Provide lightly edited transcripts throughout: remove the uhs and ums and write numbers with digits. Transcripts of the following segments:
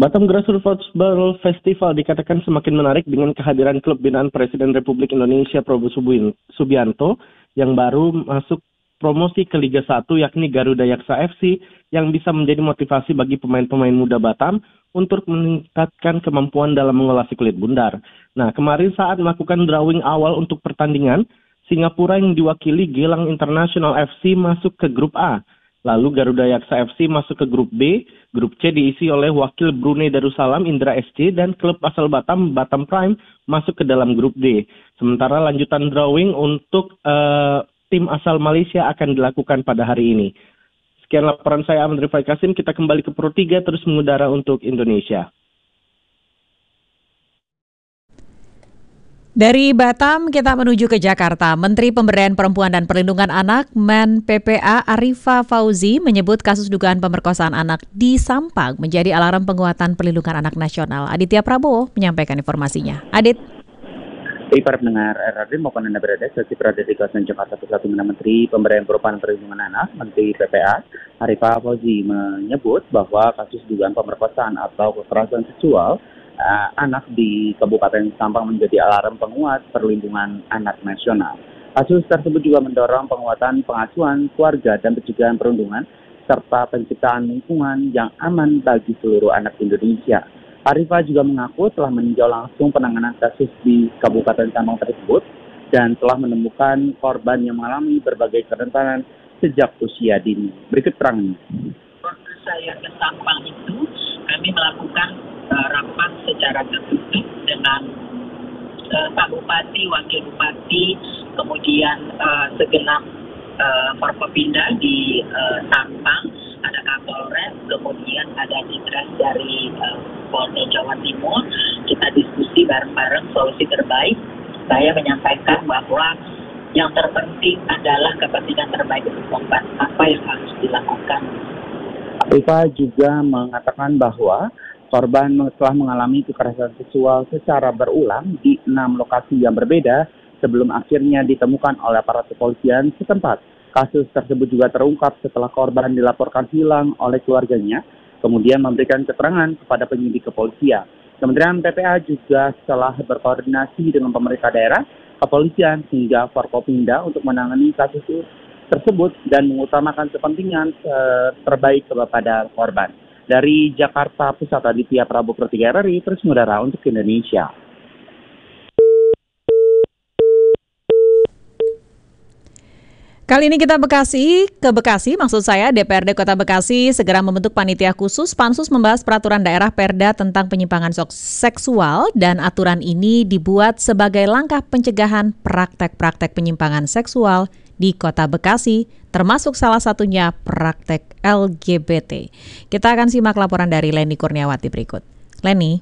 Batam Grassroots Football Festival dikatakan semakin menarik dengan kehadiran klub binaan Presiden Republik Indonesia Prabowo Subianto yang baru masuk promosi ke Liga 1 yakni Garuda Yaksa FC yang bisa menjadi motivasi bagi pemain-pemain muda Batam untuk meningkatkan kemampuan dalam mengolah si kulit bundar. Nah, kemarin saat melakukan drawing awal untuk pertandingan, Singapura yang diwakili Gelang International FC masuk ke grup A. Lalu Garuda Yaksa FC masuk ke grup B. Grup C diisi oleh wakil Brunei Darussalam Indra SC dan klub asal Batam, Batam Prime, masuk ke dalam grup D. Sementara lanjutan drawing untuk tim asal Malaysia akan dilakukan pada hari ini. Sekian laporan saya, Ahmad Rifai Kasim. Kita kembali ke Pro 3 terus mengudara untuk Indonesia. Dari Batam kita menuju ke Jakarta. Menteri Pemberdayaan Perempuan dan Perlindungan Anak Men PPA Arifah Fauzi menyebut kasus dugaan pemerkosaan anak di Sampang menjadi alarm penguatan perlindungan anak nasional. Aditya Prabowo menyampaikan informasinya. Adit. Para pendengar RRD maupun Anda berada sesi berada di kawasan Jakarta Pusat, Menteri Pemberdayaan Perempuan dan Perlindungan Anak Menteri PPA Arifah Fauzi menyebut bahwa kasus dugaan pemerkosaan atau kekerasan seksual anak di Kabupaten Sampang menjadi alarm penguat perlindungan anak nasional. Kasus tersebut juga mendorong penguatan pengasuhan keluarga dan pencegahan perundungan serta penciptaan lingkungan yang aman bagi seluruh anak Indonesia. Arifah juga mengaku telah meninjau langsung penanganan kasus di Kabupaten Sampang tersebut dan telah menemukan korban yang mengalami berbagai kerentanan sejak usia dini. Berikut terangnya. Waktu saya ke Sampang itu, kami melakukan rapat secara tertutup dengan Pak Bupati, Wakil Bupati, kemudian segenap Forkopimda di Sampang, ada Kapolres, kemudian ada Dinkes dari Polda Jawa Timur. Kita diskusi bareng-bareng solusi terbaik. Saya menyampaikan bahwa yang terpenting adalah kepentingan terbaik untuk korban, apa yang harus dilakukan. Arifah juga mengatakan bahwa korban telah mengalami kekerasan seksual secara berulang di 6 lokasi yang berbeda sebelum akhirnya ditemukan oleh aparat kepolisian setempat. Kasus tersebut juga terungkap setelah korban dilaporkan hilang oleh keluarganya, kemudian memberikan keterangan kepada penyidik kepolisian. Kementerian PPA juga telah berkoordinasi dengan pemerintah daerah, kepolisian hingga Forkopimda untuk menangani kasus tersebut dan mengutamakan kepentingan terbaik kepada korban. Dari Jakarta Pusat, Aditya Prabowo Pro 3 RRI terus mengudara untuk Indonesia. Kali ini kita ke Bekasi, maksud saya DPRD Kota Bekasi segera membentuk panitia khusus Pansus membahas peraturan daerah Perda tentang penyimpangan seksual dan aturan ini dibuat sebagai langkah pencegahan praktek-praktek penyimpangan seksual di Kota Bekasi, termasuk salah satunya praktek LGBT. Kita akan simak laporan dari Leni Kurniawati berikut. Leni.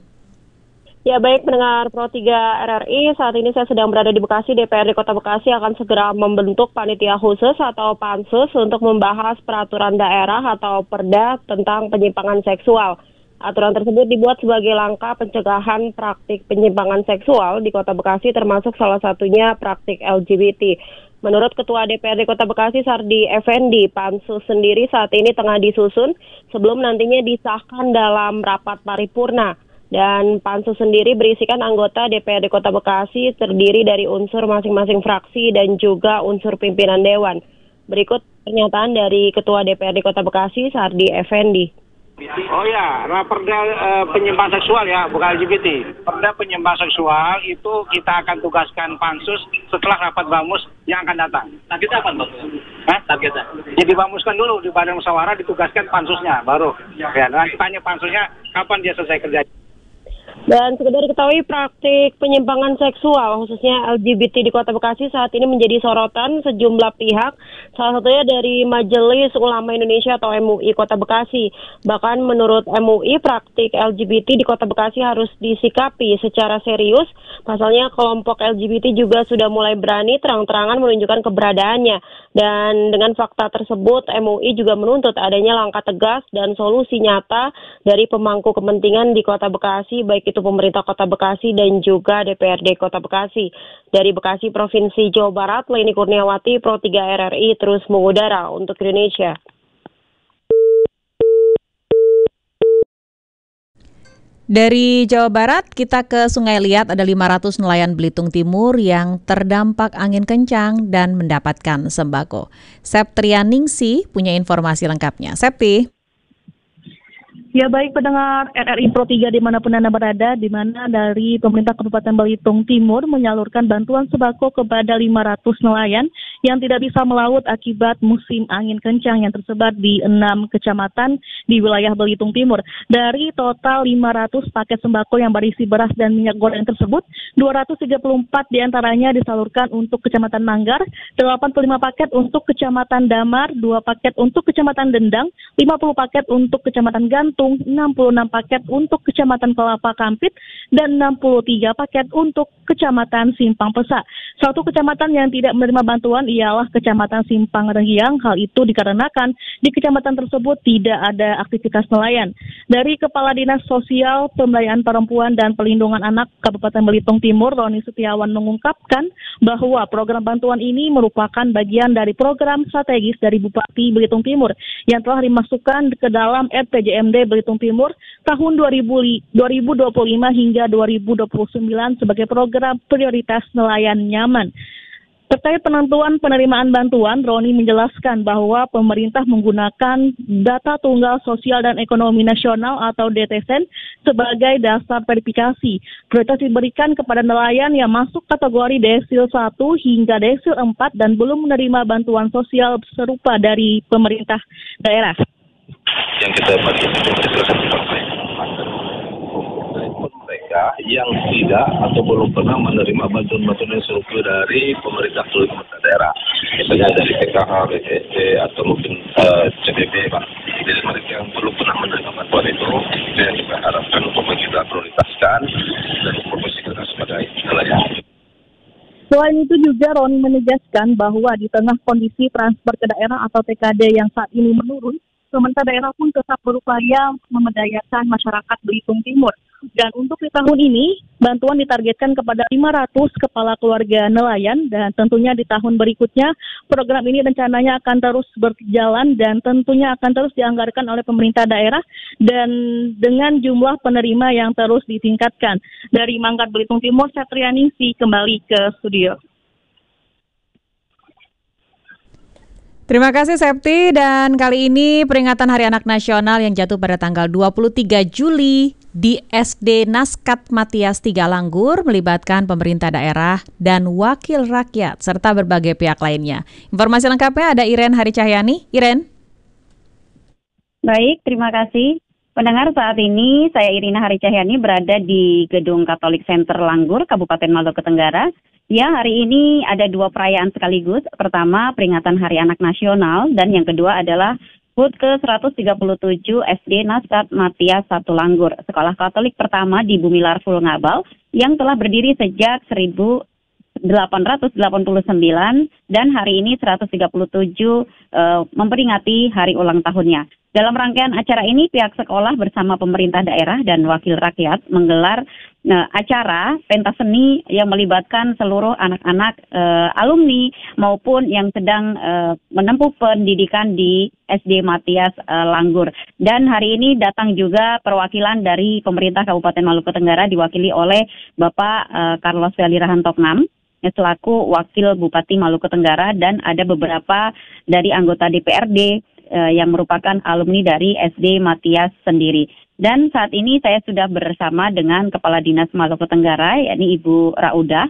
Ya baik, pendengar Pro 3 RRI, saat ini saya sedang berada di Bekasi. DPRD Kota Bekasi akan segera membentuk panitia khusus atau pansus untuk membahas peraturan daerah atau perda tentang penyimpangan seksual. Aturan tersebut dibuat sebagai langkah pencegahan praktik penyimpangan seksual di Kota Bekasi, termasuk salah satunya praktik LGBT. Menurut Ketua DPRD Kota Bekasi Sardi Effendi, pansus sendiri saat ini tengah disusun sebelum nantinya disahkan dalam rapat paripurna. Dan pansus sendiri berisikan anggota DPRD Kota Bekasi terdiri dari unsur masing-masing fraksi dan juga unsur pimpinan dewan. Berikut pernyataan dari Ketua DPRD Kota Bekasi Sardi Effendi. Oh ya, Raperda penyimpangan seksual ya, bukan LGBT. Perda penyimpangan seksual itu kita akan tugaskan pansus setelah rapat Bamus yang akan datang. Targetnya apa, Bang? Targetnya? Jadi dibamuskan dulu di Badan Musyawarah, ditugaskan pansusnya, baru. Ya, nanti tanya pansusnya kapan dia selesai kerja. Dan sekedar diketahui praktik penyimpangan seksual khususnya LGBT di Kota Bekasi saat ini menjadi sorotan sejumlah pihak, salah satunya dari Majelis Ulama Indonesia atau MUI Kota Bekasi. Bahkan menurut MUI praktik LGBT di Kota Bekasi harus disikapi secara serius. Pasalnya kelompok LGBT juga sudah mulai berani terang-terangan menunjukkan keberadaannya. Dan dengan fakta tersebut MUI juga menuntut adanya langkah tegas dan solusi nyata dari pemangku kepentingan di Kota Bekasi, baik itu pemerintah Kota Bekasi dan juga DPRD Kota Bekasi. Dari Bekasi, Provinsi Jawa Barat, Leni Kurniawati, Pro 3 RRI terus mengudara untuk Indonesia. Dari Jawa Barat, kita ke Sungai Liat, ada 500 nelayan Belitung Timur yang terdampak angin kencang dan mendapatkan sembako. Septrianingsih punya informasi lengkapnya. Septi. Ya baik pendengar RRI Pro 3 dimanapun Anda berada, di mana dari pemerintah Kabupaten Belitung Timur menyalurkan bantuan sembako kepada 500 nelayan yang tidak bisa melaut akibat musim angin kencang yang tersebar di 6 kecamatan di wilayah Belitung Timur. Dari total 500 paket sembako yang berisi beras dan minyak goreng tersebut, 234 diantaranya disalurkan untuk Kecamatan Manggar, 85 paket untuk Kecamatan Damar, 2 paket untuk Kecamatan Dendang, 50 paket untuk Kecamatan Gantung, 66 paket untuk Kecamatan Kelapa Kampit, dan 63 paket untuk Kecamatan Simpang Pesak. Satu kecamatan yang tidak menerima bantuan ialah Kecamatan Simpang Renggiang. Hal itu dikarenakan di kecamatan tersebut tidak ada aktivitas nelayan. Dari Kepala Dinas Sosial, Pemberdayaan Perempuan dan Perlindungan Anak Kabupaten Belitung Timur, Roni Setiawan mengungkapkan bahwa program bantuan ini merupakan bagian dari program strategis dari Bupati Belitung Timur yang telah dimasukkan ke dalam RPJMD Belitung Timur tahun 2025 hingga 2029 sebagai program prioritas nelayan nyaman. Terkait penentuan penerimaan bantuan, Roni menjelaskan bahwa pemerintah menggunakan Data Tunggal Sosial dan Ekonomi Nasional atau DTSN sebagai dasar verifikasi. Prioritas diberikan kepada nelayan yang masuk kategori desil 1 hingga desil 4 dan belum menerima bantuan sosial serupa dari pemerintah daerah. Yang kita bagi mereka yang tidak atau belum pernah menerima bantuan-bantuan yang serupa dari pemerintah daerah, misalnya dari PKH, BPSD atau mungkin CBB, Pak. Jadi mereka yang belum pernah menerima bantuan itu, yang kita harapkan untuk kita prioritaskan dan mempromosikan sebagai nelayan. Selain itu juga Roni menegaskan bahwa di tengah kondisi transfer ke daerah atau TKD yang saat ini menurun, pemerintah daerah pun tetap berupaya memberdayakan masyarakat Belitung Timur. Dan untuk di tahun ini, bantuan ditargetkan kepada 500 kepala keluarga nelayan dan tentunya di tahun berikutnya program ini rencananya akan terus berjalan dan tentunya akan terus dianggarkan oleh pemerintah daerah dan dengan jumlah penerima yang terus ditingkatkan. Dari Manggar Belitung Timur, Septrianingsih kembali ke studio. Terima kasih Septi, dan kali ini peringatan Hari Anak Nasional yang jatuh pada tanggal 23 Juli di SD Naskat Matias 3 Langgur melibatkan pemerintah daerah dan wakil rakyat serta berbagai pihak lainnya. Informasi lengkapnya ada Iren Hari Cahyani. Iren. Baik, terima kasih. Pendengar, saat ini saya Irina Hari Cahyani berada di Gedung Katolik Center Langgur, Kabupaten Maluku Tenggara. Ya, hari ini ada 2 perayaan sekaligus. Pertama, peringatan Hari Anak Nasional, dan yang kedua adalah HUT ke-137 SD Naskat Matias 1 Langgur, sekolah Katolik pertama di Bumilar Fulngabal yang telah berdiri sejak 1889 dan hari ini 137 memperingati hari ulang tahunnya. Dalam rangkaian acara ini, pihak sekolah bersama pemerintah daerah dan wakil rakyat menggelar acara pentas seni yang melibatkan seluruh anak-anak alumni maupun yang sedang menempuh pendidikan di SD Matias Langgur. Dan hari ini datang juga perwakilan dari pemerintah Kabupaten Maluku Tenggara diwakili oleh Bapak Carlos Velirahan Toknam selaku Wakil Bupati Maluku Tenggara, dan ada beberapa dari anggota DPRD yang merupakan alumni dari SD Matias sendiri. Dan saat ini saya sudah bersama dengan Kepala Dinas Maluku Tenggara, yakni Ibu Raudah.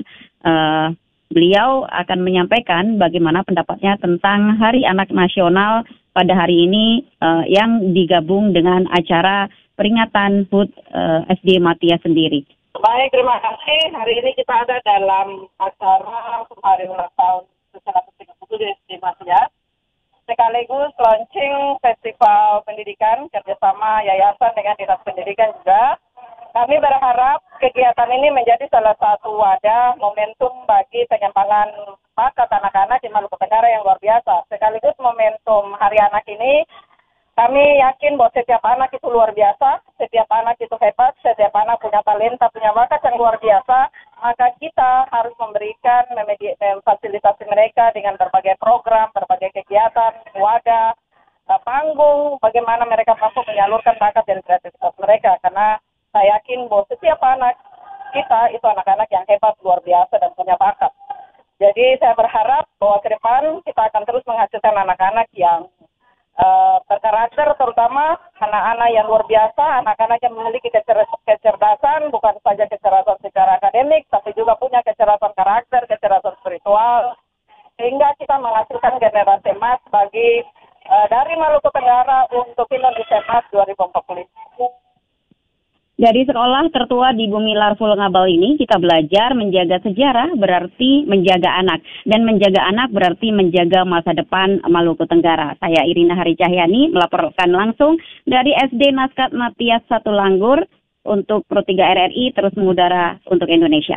Beliau akan menyampaikan bagaimana pendapatnya tentang Hari Anak Nasional pada hari ini yang digabung dengan acara peringatan HUT SD Matias sendiri. Baik, terima kasih. Hari ini kita ada dalam acara hari ulang tahun ke-137 di SD Matias, sekaligus launching festival pendidikan kerjasama yayasan dengan dinas pendidikan juga. Kami berharap kegiatan ini menjadi salah satu wadah momentum bagi pengembangan bakat anak-anak di Maluku Tenggara yang luar biasa. Sekaligus momentum Hari Anak ini, kami yakin bahwa setiap anak itu luar biasa, setiap anak itu hebat, setiap anak punya talenta, punya bakat yang luar biasa. Maka kita harus memberikan, memfasilitasi mereka dengan berbagai program, berbagai kegiatan, wadah, panggung, bagaimana mereka mampu menyalurkan bakat dan kreativitas mereka. Karena Saya yakin bahwa setiap anak kita itu anak-anak yang hebat, luar biasa, dan punya bakat. Jadi saya berharap bahwa ke depan kita akan terus menghasilkan anak-anak yang berkarakter, terutama anak-anak yang luar biasa, anak-anak yang memiliki kecerdasan, bukan saja kecerdasan secara akademik, tapi juga punya kecerdasan karakter, kecerdasan spiritual, sehingga kita menghasilkan generasi emas bagi dari Maluku Tenggara untuk Indonesia Emas 2045. Dari sekolah tertua di Bumi Larvul Ngabal ini, kita belajar menjaga sejarah berarti menjaga anak. Dan menjaga anak berarti menjaga masa depan Maluku Tenggara. Saya Irina Hari Cahyani melaporkan langsung dari SD Naskat Matias 1 Langgur untuk Pro 3 RRI terus mengudara untuk Indonesia.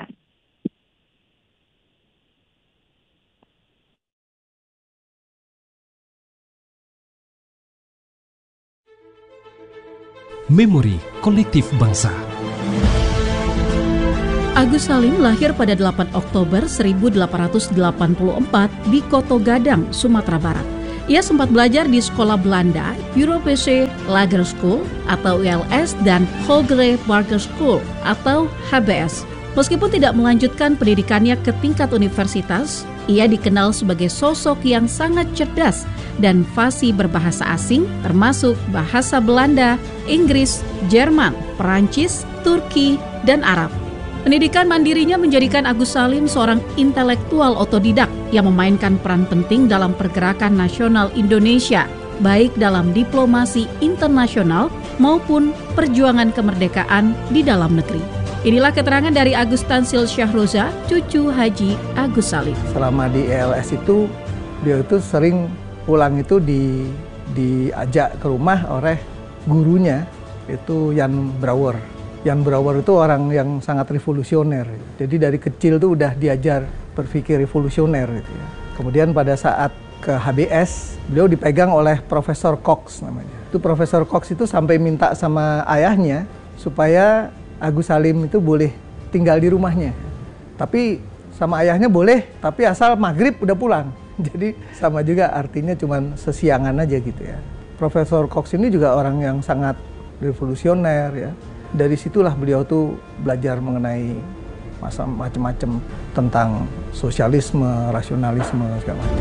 Memori Kolektif Bangsa. Agus Salim lahir pada 8 Oktober 1884 di Koto Gadang, Sumatera Barat. Ia sempat belajar di sekolah Belanda, Europese Lager School atau ULS dan Hogere Barger School atau HBS. Meskipun tidak melanjutkan pendidikannya ke tingkat universitas, ia dikenal sebagai sosok yang sangat cerdas dan fasih berbahasa asing termasuk bahasa Belanda, Inggris, Jerman, Perancis, Turki, dan Arab. Pendidikan mandirinya menjadikan Agus Salim seorang intelektual otodidak yang memainkan peran penting dalam pergerakan nasional Indonesia, baik dalam diplomasi internasional maupun perjuangan kemerdekaan di dalam negeri. Inilah keterangan dari Agus Tansil Syahroza, cucu Haji Agus Salim. Selama di ELS itu, dia itu sering pulang itu diajak ke rumah oleh gurunya, itu Jan Brouwer. Jan Brouwer itu orang yang sangat revolusioner. Jadi dari kecil tuh udah diajar berpikir revolusioner gitu ya. Kemudian pada saat ke HBS, beliau dipegang oleh Profesor Cox namanya. Itu Profesor Cox itu sampai minta sama ayahnya supaya Agus Salim itu boleh tinggal di rumahnya. Tapi sama ayahnya boleh, tapi asal maghrib udah pulang. Jadi sama juga artinya cuman sesiangan aja gitu ya. Profesor Cox ini juga orang yang sangat revolusioner ya. Dari situlah beliau tuh belajar mengenai macam-macam tentang sosialisme, rasionalisme segala macam.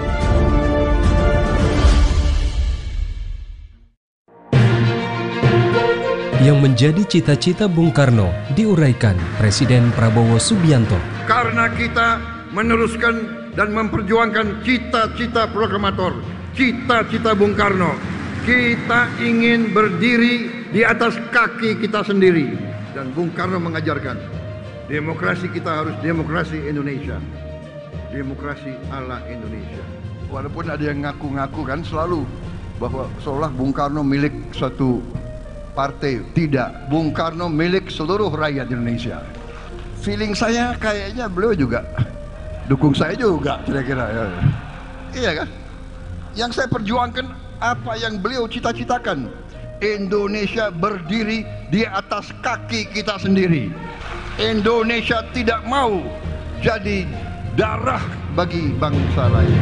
Yang menjadi cita-cita Bung Karno diuraikan Presiden Prabowo Subianto. Karena kita meneruskan dan memperjuangkan cita-cita proklamator, cita-cita Bung Karno. Kita ingin berdiri di atas kaki kita sendiri. Dan Bung Karno mengajarkan, demokrasi kita harus demokrasi Indonesia. Demokrasi ala Indonesia. Walaupun ada yang ngaku-ngaku kan selalu bahwa seolah Bung Karno milik suatu partai. Tidak, Bung Karno milik seluruh rakyat Indonesia. Feeling saya kayaknya beliau juga dukung saya juga kira-kira ya. Iya kan? Yang saya perjuangkan apa yang beliau cita-citakan. Indonesia berdiri di atas kaki kita sendiri. Indonesia tidak mau jadi darah bagi bangsa lain.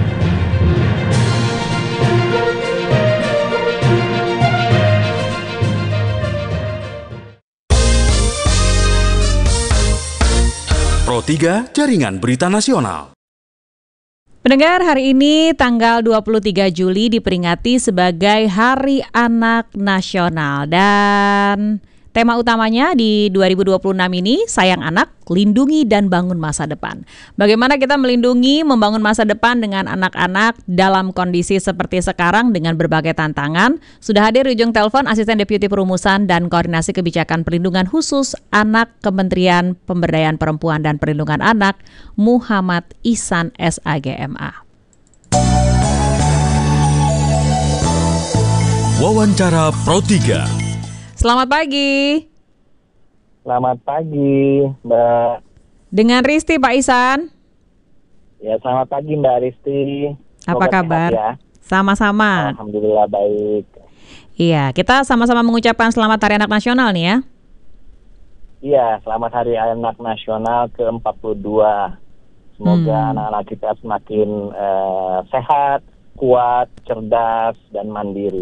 Pro 3 Jaringan Berita Nasional. Pendengar, hari ini tanggal 23 Juli diperingati sebagai Hari Anak Nasional dan tema utamanya di 2026 ini, Sayang Anak, Lindungi dan Bangun Masa Depan. Bagaimana kita melindungi, membangun masa depan dengan anak-anak dalam kondisi seperti sekarang dengan berbagai tantangan. Sudah hadir di ujung telepon Asisten Deputi Perumusan dan Koordinasi Kebijakan Perlindungan Khusus Anak Kementerian Pemberdayaan Perempuan dan Perlindungan Anak, Muhammad Ihsan SAGMA. Wawancara Pro 3. Selamat pagi. Selamat pagi, Mbak. Dengan Risti, Pak Ihsan. Ya, selamat pagi, Mbak Risti. Apa kabar? Ya. Sama-sama. Alhamdulillah baik. Iya, kita sama-sama mengucapkan selamat Hari Anak Nasional nih ya. Iya, selamat Hari Anak Nasional ke-42. Semoga anak-anak kita semakin sehat, kuat, cerdas, dan mandiri.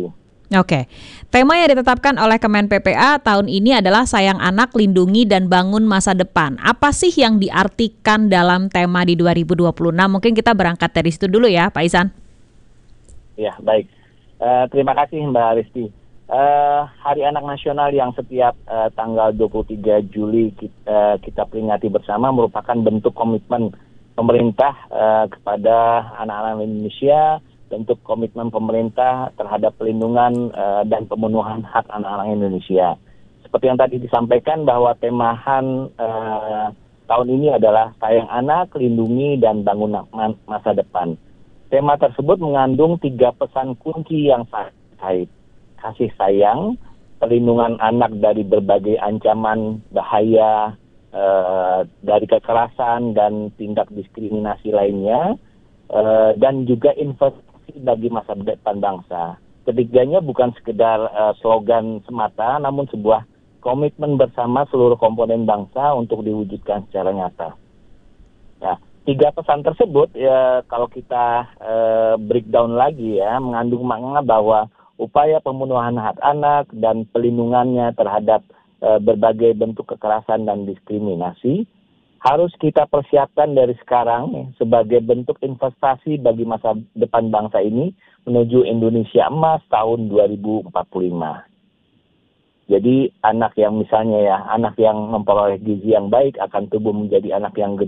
Oke, tema yang ditetapkan oleh Kemen PPA tahun ini adalah Sayang Anak, Lindungi dan Bangun Masa Depan. Apa sih yang diartikan dalam tema di 2026? Mungkin kita berangkat dari situ dulu ya, Pak Ihsan. Ya, baik. Terima kasih Mbak Risti. Hari Anak Nasional yang setiap tanggal 23 Juli kita peringati bersama merupakan bentuk komitmen pemerintah kepada anak-anak Indonesia, bentuk komitmen pemerintah terhadap pelindungan dan pemenuhan hak anak-anak Indonesia. Seperti yang tadi disampaikan bahwa temahan tahun ini adalah Sayang Anak, Lindungi dan Bangun Masa Depan. Tema tersebut mengandung 3 pesan kunci yang terkait: kasih sayang, perlindungan anak dari berbagai ancaman bahaya, dari kekerasan dan tindak diskriminasi lainnya, dan juga investasi bagi masa depan bangsa. Ketiganya bukan sekedar slogan semata, namun sebuah komitmen bersama seluruh komponen bangsa untuk diwujudkan secara nyata. Nah, 3 pesan tersebut ya, kalau kita breakdown lagi ya, mengandung makna bahwa upaya pemenuhan hak anak dan pelindungannya terhadap berbagai bentuk kekerasan dan diskriminasi harus kita persiapkan dari sekarang ya, sebagai bentuk investasi bagi masa depan bangsa ini menuju Indonesia Emas tahun 2045. Jadi anak yang misalnya ya, anak yang memperoleh gizi yang baik akan tumbuh menjadi anak yang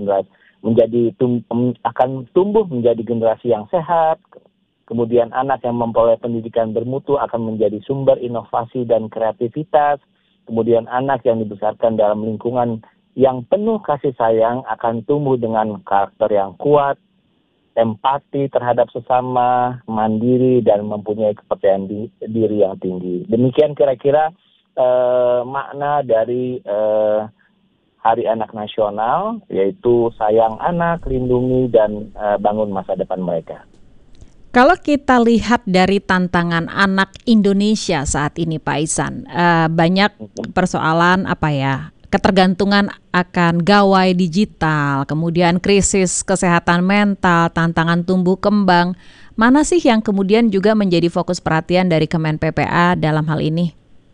akan tumbuh menjadi generasi yang sehat. Kemudian anak yang memperoleh pendidikan bermutu akan menjadi sumber inovasi dan kreativitas. Kemudian anak yang dibesarkan dalam lingkungan yang penuh kasih sayang akan tumbuh dengan karakter yang kuat, empati terhadap sesama, mandiri, dan mempunyai kepercayaan diri yang tinggi. Demikian kira-kira makna dari Hari Anak Nasional, yaitu Sayang Anak, Lindungi, dan Bangun Masa Depan mereka. Kalau kita lihat dari tantangan anak Indonesia saat ini, Pak Ihsan, banyak persoalan ketergantungan akan gawai digital, kemudian krisis kesehatan mental, tantangan tumbuh kembang. Mana sih yang kemudian juga menjadi fokus perhatian dari Kemen PPA dalam hal ini?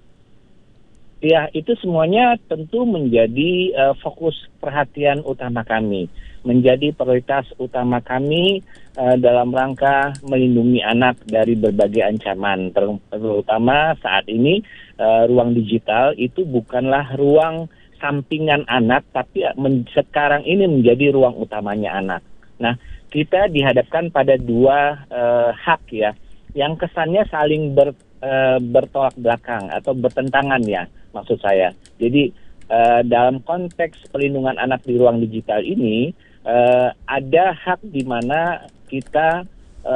Ya, itu semuanya tentu menjadi fokus perhatian utama kami, menjadi prioritas utama kami dalam rangka melindungi anak dari berbagai ancaman, terutama saat ini ruang digital itu bukanlah ruang sampingan anak, tapi sekarang ini menjadi ruang utamanya anak. Nah, kita dihadapkan pada 2 hak ya, yang kesannya saling bertolak belakang atau bertentangan ya, maksud saya. Jadi dalam konteks pelindungan anak di ruang digital ini, ada hak di mana kita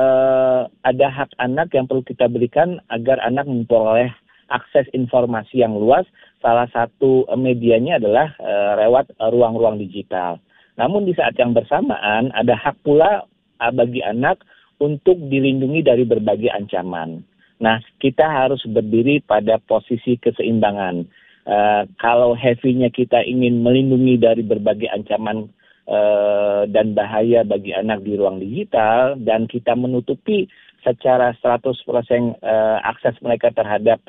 ada hak anak yang perlu kita berikan agar anak memperoleh akses informasi yang luas. Salah satu medianya adalah lewat ruang-ruang digital. Namun di saat yang bersamaan ada hak pula bagi anak untuk dilindungi dari berbagai ancaman. Nah, kita harus berdiri pada posisi keseimbangan. Kalau heavy-nya kita ingin melindungi dari berbagai ancaman dan bahaya bagi anak di ruang digital, dan kita menutupi secara 100% akses mereka terhadap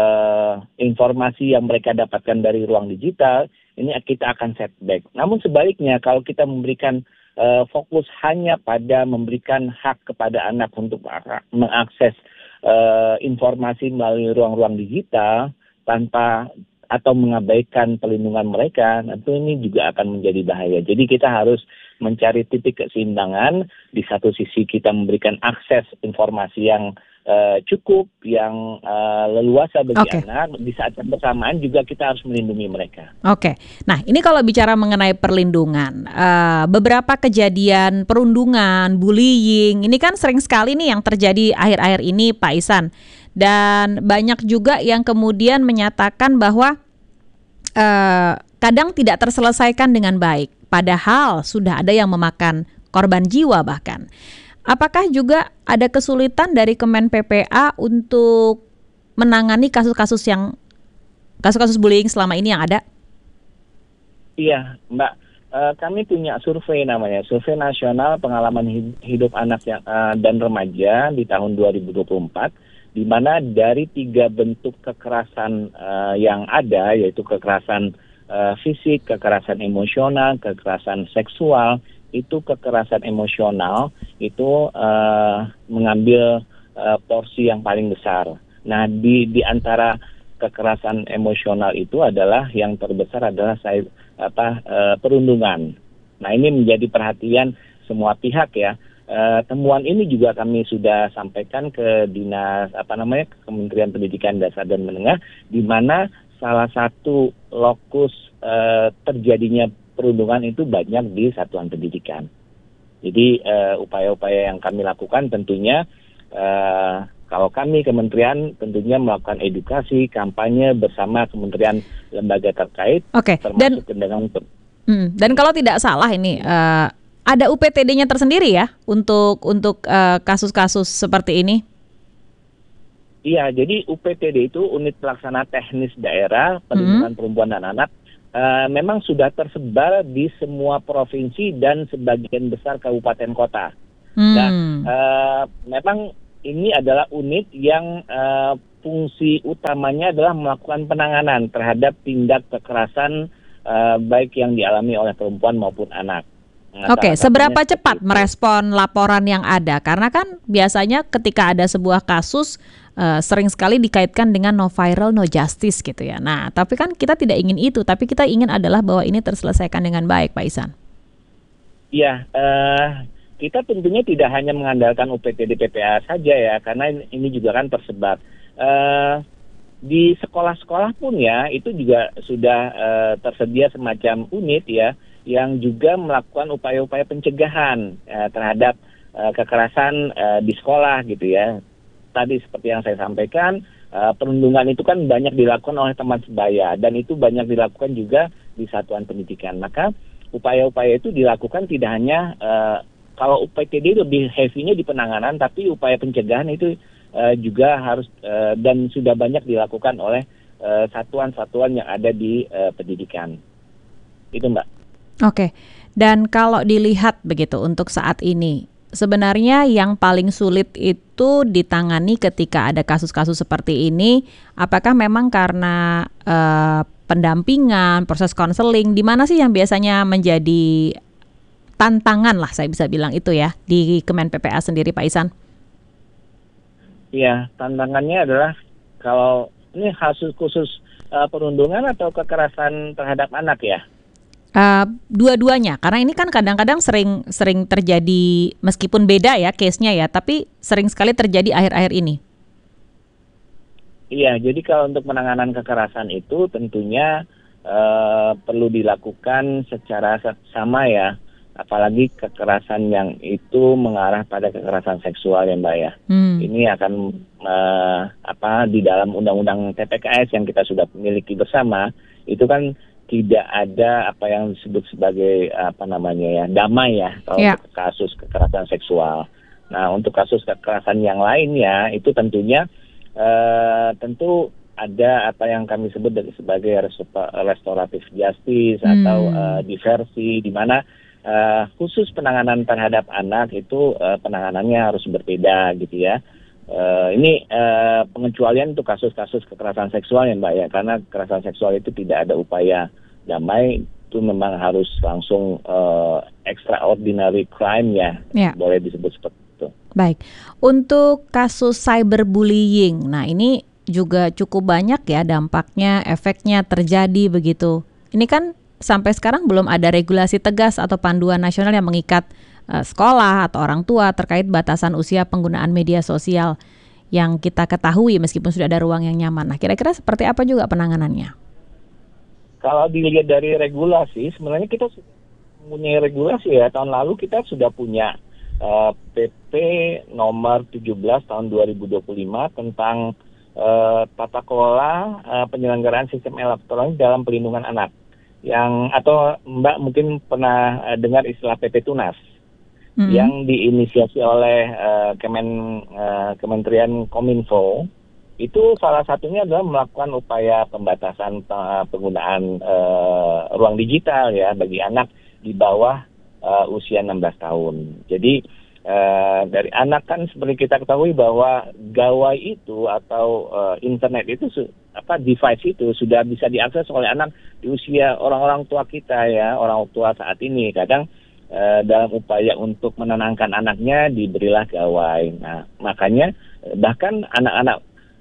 informasi yang mereka dapatkan dari ruang digital, ini kita akan setback. Namun sebaliknya, kalau kita memberikan fokus hanya pada memberikan hak kepada anak untuk mengakses informasi melalui ruang-ruang digital tanpa atau mengabaikan pelindungan mereka, tentu ini juga akan menjadi bahaya. Jadi kita harus mencari titik keseimbangan. Di satu sisi kita memberikan akses informasi yang cukup, yang leluasa bagi anak. Di saat yang bersamaan juga kita harus melindungi mereka. Oke, nah ini kalau bicara mengenai perlindungan, beberapa kejadian perundungan, bullying, ini kan sering sekali nih yang terjadi akhir-akhir ini, Pak Ihsan. Dan banyak juga yang kemudian menyatakan bahwa kadang tidak terselesaikan dengan baik, padahal sudah ada yang memakan korban jiwa bahkan. Apakah juga ada kesulitan dari Kemen PPA untuk menangani kasus-kasus bullying selama ini yang ada? Iya, Mbak. Kami punya survei namanya, Survei Nasional Pengalaman Hidup Anak dan Remaja di tahun 2024. di mana dari 3 bentuk kekerasan yang ada, yaitu kekerasan fisik, kekerasan emosional, kekerasan seksual, itu kekerasan emosional itu mengambil porsi yang paling besar. Nah, di antara kekerasan emosional itu adalah yang terbesar adalah perundungan. Nah, ini menjadi perhatian semua pihak ya. Temuan ini juga kami sudah sampaikan ke Dinas Kementerian Pendidikan Dasar dan Menengah, di mana salah satu lokus terjadinya perundungan itu banyak di satuan pendidikan. Jadi upaya-upaya yang kami lakukan tentunya kalau kami kementerian tentunya melakukan edukasi, kampanye bersama kementerian lembaga terkait, termasuk dan kalau tidak salah ini ada UPTD-nya tersendiri ya untuk kasus-kasus seperti ini. Iya, jadi UPTD itu Unit Pelaksana Teknis Daerah Perlindungan Perempuan dan Anak. Memang sudah tersebar di semua provinsi dan sebagian besar kabupaten kota. Nah, memang ini adalah unit yang fungsi utamanya adalah melakukan penanganan terhadap tindak kekerasan baik yang dialami oleh perempuan maupun anak. Seberapa cepat merespon laporan yang ada? Karena kan biasanya ketika ada sebuah kasus sering sekali dikaitkan dengan no viral, no justice gitu ya. Nah, tapi kan kita tidak ingin itu, tapi kita ingin adalah bahwa ini terselesaikan dengan baik, Pak Ihsan. Iya, kita tentunya tidak hanya mengandalkan UPTD PPA saja ya, karena ini juga kan tersebar. Di sekolah-sekolah pun ya, itu juga sudah tersedia semacam unit ya, yang juga melakukan upaya-upaya pencegahan terhadap kekerasan di sekolah gitu ya. Tadi seperti yang saya sampaikan, perundungan itu kan banyak dilakukan oleh teman sebaya dan itu banyak dilakukan juga di satuan pendidikan. Maka upaya-upaya itu dilakukan tidak hanya kalau UPTD lebih heavy-nya di penanganan, tapi upaya pencegahan itu juga harus dan sudah banyak dilakukan oleh satuan-satuan yang ada di pendidikan. Itu Mbak. Oke, dan kalau dilihat begitu untuk saat ini, sebenarnya yang paling sulit itu ditangani ketika ada kasus-kasus seperti ini, apakah memang karena pendampingan, proses konseling, di mana sih yang biasanya menjadi tantangan lah, saya bisa bilang itu ya, di Kemen PPA sendiri, Pak Ihsan? Iya, tantangannya adalah kalau ini kasus khusus perundungan atau kekerasan terhadap anak ya? Dua-duanya, karena ini kan kadang-kadang sering terjadi, meskipun beda ya case-nya ya, tapi sering sekali terjadi akhir-akhir ini. Iya, jadi kalau untuk penanganan kekerasan itu tentunya perlu dilakukan secara sama ya, apalagi kekerasan yang itu mengarah pada kekerasan seksual ya Mbak ya. Ini akan di dalam undang-undang TPKS yang kita sudah miliki bersama, itu kan tidak ada apa yang disebut sebagai damai ya kalau untuk kasus kekerasan seksual. Nah, untuk kasus kekerasan yang lainnya itu tentunya tentu ada apa yang kami sebut sebagai restoratif justice atau diversi, di mana khusus penanganan terhadap anak itu penanganannya harus berbeda gitu ya. Ini pengecualian untuk kasus-kasus kekerasan seksual ya Mbak ya, karena kekerasan seksual itu tidak ada upaya damai, itu memang harus langsung extraordinary crime ya, boleh disebut seperti itu. Baik, untuk kasus cyberbullying, nah ini juga cukup banyak ya dampaknya, efeknya terjadi begitu. Ini kan sampai sekarang belum ada regulasi tegas atau panduan nasional yang mengikat sekolah atau orang tua terkait batasan usia penggunaan media sosial yang kita ketahui meskipun sudah ada ruang yang nyaman. Nah, kira-kira seperti apa juga penanganannya? Kalau dilihat dari regulasi, sebenarnya kita sudah mempunyai regulasi ya. Tahun lalu kita sudah punya PP nomor 17 tahun 2025 tentang tata kelola penyelenggaraan sistem elektronik dalam perlindungan anak. Atau Mbak mungkin pernah dengar istilah PP Tunas. Yang diinisiasi oleh Kementerian Kominfo, itu salah satunya adalah melakukan upaya pembatasan penggunaan ruang digital ya bagi anak di bawah usia 16 tahun. Jadi Dari anak kan seperti kita ketahui bahwa gawai itu atau internet itu device itu sudah bisa diakses oleh anak di usia orang-orang tua kita ya, orang tua saat ini. Kadang dalam upaya untuk menenangkan anaknya diberilah gawai. Nah, makanya bahkan anak-anak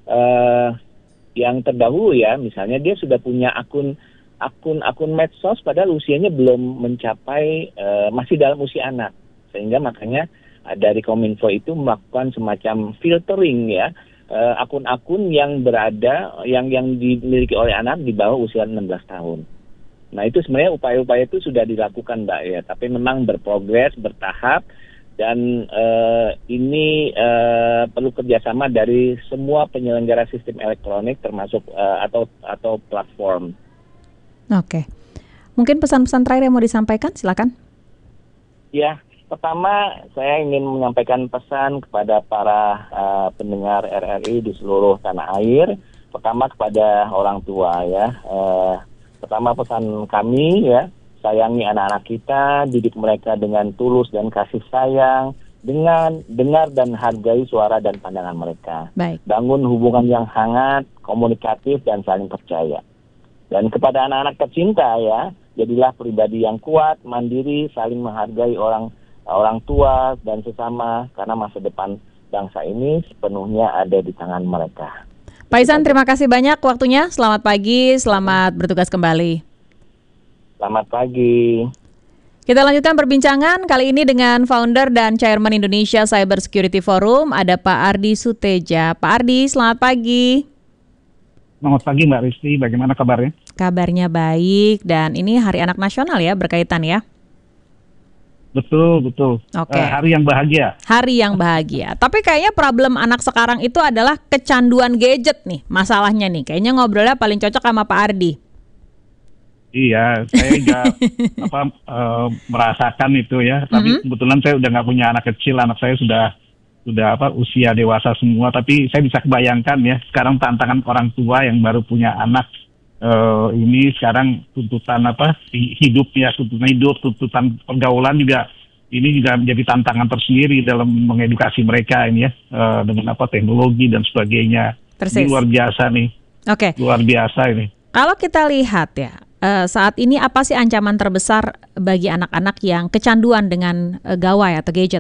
yang terdahulu ya, misalnya dia sudah punya akun medsos padahal usianya belum mencapai, masih dalam usia anak. Sehingga makanya dari Kominfo itu melakukan semacam filtering ya, akun-akun yang dimiliki oleh anak di bawah usia 16 tahun. Nah itu sebenarnya upaya-upaya itu sudah dilakukan Mbak ya, tapi memang berprogres, bertahap, dan ini perlu kerjasama dari semua penyelenggara sistem elektronik termasuk atau platform. Oke, mungkin pesan-pesan terakhir yang mau disampaikan, silakan. Ya. Pertama, saya ingin menyampaikan pesan kepada para pendengar RRI di seluruh tanah air. Pertama kepada orang tua ya. Pertama pesan kami ya, sayangi anak-anak kita, didik mereka dengan tulus dan kasih sayang, dengan dengar dan hargai suara dan pandangan mereka. Baik. Bangun hubungan yang hangat, komunikatif dan saling percaya. Dan kepada anak-anak tercinta ya, jadilah pribadi yang kuat, mandiri, saling menghargai orang tua dan sesama, karena masa depan bangsa ini sepenuhnya ada di tangan mereka. Pak Ihsan, terima kasih banyak waktunya. Selamat pagi, selamat bertugas kembali. Selamat pagi. Kita lanjutkan perbincangan kali ini dengan founder dan chairman Indonesia Cyber Security Forum, ada Pak Ardi Suteja. Pak Ardi, selamat pagi. Selamat pagi Mbak Risti, bagaimana kabarnya? Kabarnya baik, dan ini Hari Anak Nasional ya, berkaitan ya? Betul. Oke. Hari yang bahagia. Hari yang bahagia. Tapi kayaknya problem anak sekarang itu adalah kecanduan gadget nih, masalahnya nih. Kayaknya ngobrolnya paling cocok sama Pak Ardi. Iya, saya juga merasakan itu ya. Tapi kebetulan saya udah nggak punya anak kecil, anak saya sudah usia dewasa semua. Tapi saya bisa kebayangkan ya, sekarang tantangan orang tua yang baru punya anak. Ini sekarang tuntutan hidup, tuntutan pergaulan juga ini juga menjadi tantangan tersendiri dalam mengedukasi mereka ini ya, dengan teknologi dan sebagainya. Ini luar biasa nih. Oke. Luar biasa ini. Kalau kita lihat ya, saat ini apa sih ancaman terbesar bagi anak-anak yang kecanduan dengan gawai atau gadget?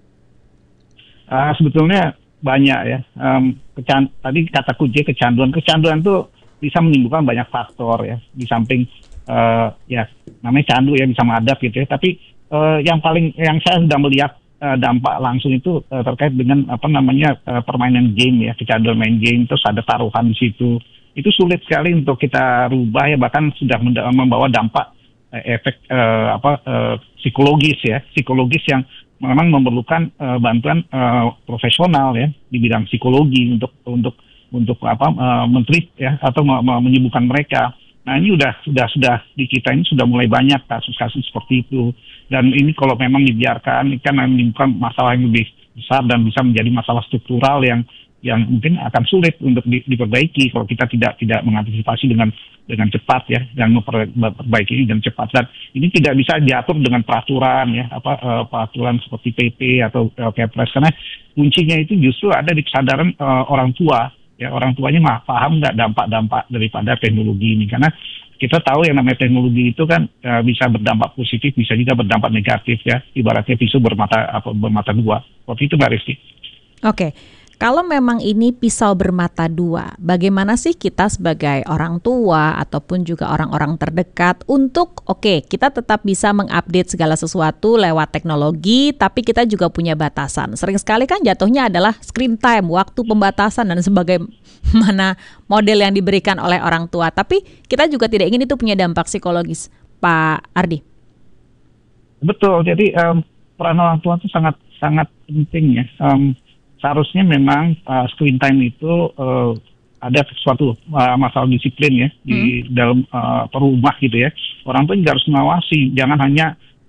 Sebetulnya banyak ya. Tadi kata kunci kecanduan tuh bisa menimbulkan banyak faktor ya, di samping ya namanya candu ya, bisa mengadap gitu ya. Tapi yang saya sudah melihat dampak langsung itu terkait dengan permainan game ya, kecanduan main game, terus ada taruhan di situ. Itu sulit sekali untuk kita rubah ya, bahkan sudah membawa dampak efek psikologis yang memang memerlukan bantuan profesional ya di bidang psikologi untuk mentreat ya atau menyembuhkan mereka. Nah ini sudah di kita ini sudah mulai banyak kasus-kasus seperti itu, dan ini kalau memang dibiarkan ini kan menimbulkan masalah yang lebih besar dan bisa menjadi masalah struktural yang mungkin akan sulit untuk diperbaiki kalau kita tidak mengantisipasi dengan cepat ya, dan memperbaiki ini dengan cepat. Dan ini tidak bisa diatur dengan peraturan ya, peraturan seperti PP atau Kepres, karena kuncinya itu justru ada di kesadaran orang tua. Ya, orang tuanya paham nggak dampak-dampak daripada teknologi ini, karena kita tahu yang namanya teknologi itu kan bisa berdampak positif, bisa juga berdampak negatif ya, ibaratnya pisau bermata dua. Seperti itu Mbak Rizky. Oke. Kalau memang ini pisau bermata dua, bagaimana sih kita sebagai orang tua ataupun juga orang-orang terdekat untuk kita tetap bisa mengupdate segala sesuatu lewat teknologi, tapi kita juga punya batasan. Sering sekali kan jatuhnya adalah screen time, waktu pembatasan dan sebagaimana model yang diberikan oleh orang tua. Tapi kita juga tidak ingin itu punya dampak psikologis, Pak Ardi. Betul, jadi peran orang tua itu sangat penting ya. Seharusnya memang screen time itu ada suatu masalah disiplin ya di dalam rumah gitu ya. Orang tua juga harus mengawasi, jangan hanya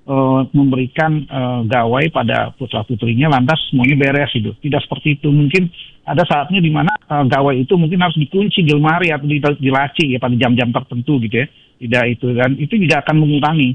memberikan gawai pada putra-putrinya lantas semuanya beres itu. Tidak seperti itu. Mungkin ada saatnya di mana gawai itu mungkin harus dikunci di lemari atau di laci ya pada jam-jam tertentu gitu ya. Tidak itu, dan itu juga akan mengurangi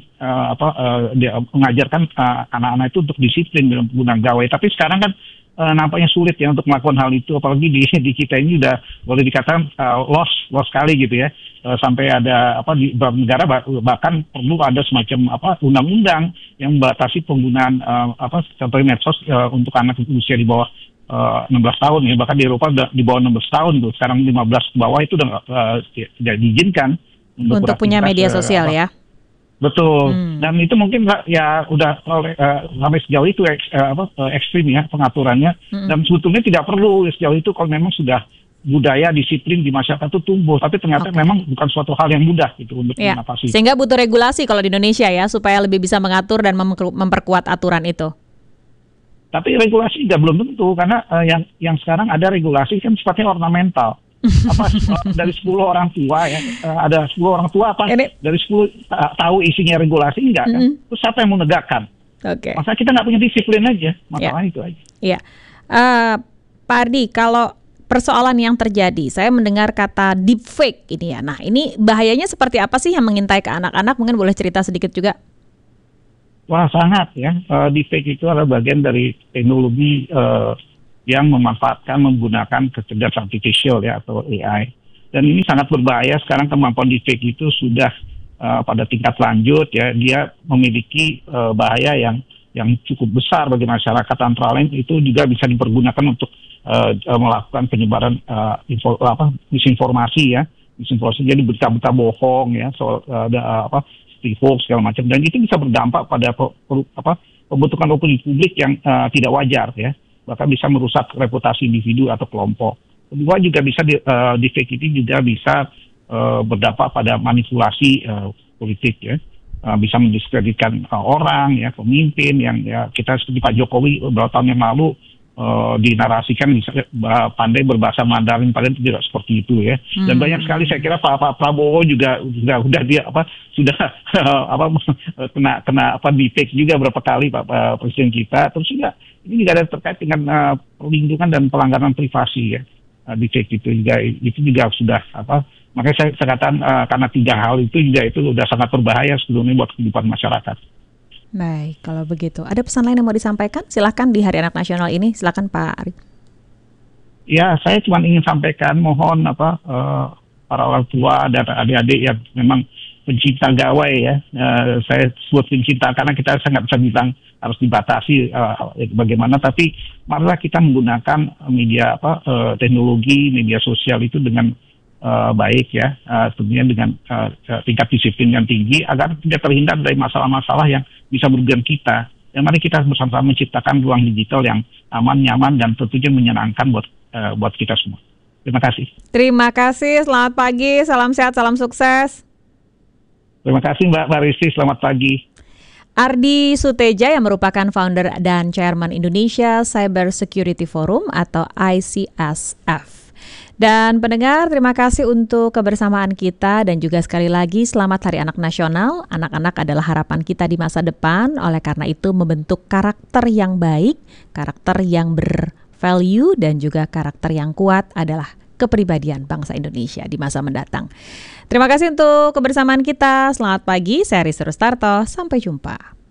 mengajarkan anak-anak itu untuk disiplin dalam penggunaan gawai. Tapi sekarang kan nampaknya sulit ya untuk melakukan hal itu, apalagi di kita ini udah boleh dikatakan lost sekali gitu ya. Sampai ada di beberapa negara bahkan perlu ada semacam undang-undang yang membatasi penggunaan contohnya medsos untuk anak usia di bawah 16 tahun ya, bahkan di Eropa di bawah 16 tahun tuh sekarang 15 ke bawah itu udah tidak diizinkan untuk punya media sosial ya. Betul. Dan itu mungkin ya udah sampai sejauh itu ekstrim ya pengaturannya. Dan sebetulnya tidak perlu sejauh itu kalau memang sudah budaya disiplin di masyarakat itu tumbuh, tapi ternyata memang bukan suatu hal yang mudah gitu untuk mengatasi. Sehingga butuh regulasi kalau di Indonesia ya supaya lebih bisa mengatur dan memperkuat aturan itu. Tapi regulasi juga belum tentu karena yang sekarang ada regulasi kan sifatnya ornamental. Dari 10 orang tua ya ada 10 orang tua dari 10 tahu isinya regulasi enggak kan? Terus siapa yang mau menegakkan? Masa kita nggak punya disiplin aja, masalah itu aja. Iya, Pak Ardi, kalau persoalan yang terjadi, saya mendengar kata deepfake ini ya. Nah, ini bahayanya seperti apa sih yang mengintai ke anak-anak? Mungkin boleh cerita sedikit juga. Wah, sangat ya. Deepfake itu adalah bagian dari teknologi yang memanfaatkan menggunakan kecerdasan artificial ya atau AI. Dan ini sangat berbahaya. Sekarang kemampuan deepfake itu sudah pada tingkat lanjut ya. Dia memiliki bahaya yang cukup besar bagi masyarakat. Antara lain itu juga bisa dipergunakan untuk melakukan penyebaran misinformasi ya. Misinformasi jadi berita-berita bohong ya soal hoax segala macam. Dan itu bisa berdampak pada pembentukan opini publik yang tidak wajar ya. Bahkan bisa merusak reputasi individu atau kelompok. Kedua juga bisa deepfake ini juga bisa berdampak pada manipulasi politik ya. Bisa mendiskreditkan orang ya, pemimpin yang ya kita seperti Pak Jokowi beberapa tahun yang lalu dinarasikan bisa pandai berbahasa Mandarin, padahal tidak seperti itu ya. Dan banyak sekali saya kira Pak Prabowo juga sudah dia kena deepfake juga berapa kali Pak Presiden kita. Terus juga ini juga ada terkait dengan perlindungan dan pelanggaran privasi ya. Deepfake itu juga sudah makanya saya katakan karena 3 hal itu juga itu sudah sangat berbahaya sebelumnya buat kehidupan masyarakat. Baik, kalau begitu. Ada pesan lain yang mau disampaikan? Silahkan di Hari Anak Nasional ini. Silahkan Pak Ari. Ya, saya cuma ingin sampaikan mohon para orang tua dan adik-adik yang memang pencinta gawai ya. Saya sebut pencinta karena kita sangat bisa bilang harus dibatasi bagaimana. Tapi marilah kita menggunakan media teknologi, media sosial itu dengan baik ya, tentunya dengan tingkat disiplin yang tinggi agar tidak terhindar dari masalah-masalah yang bisa merugikan kita. Dan mari kita bersama-sama menciptakan ruang digital yang aman, nyaman, dan tentunya menyenangkan buat kita semua. Terima kasih. Terima kasih, selamat pagi, salam sehat, salam sukses. Terima kasih Mbak Risti, selamat pagi. Ardi Suteja yang merupakan founder dan chairman Indonesia Cyber Security Forum atau ICSF. Dan pendengar, terima kasih untuk kebersamaan kita dan juga sekali lagi selamat Hari Anak Nasional. Anak-anak adalah harapan kita di masa depan, oleh karena itu membentuk karakter yang baik, karakter yang bervalue dan juga karakter yang kuat adalah kepribadian bangsa Indonesia di masa mendatang. Terima kasih untuk kebersamaan kita. Selamat pagi, saya Rizky Rustarto. Sampai jumpa.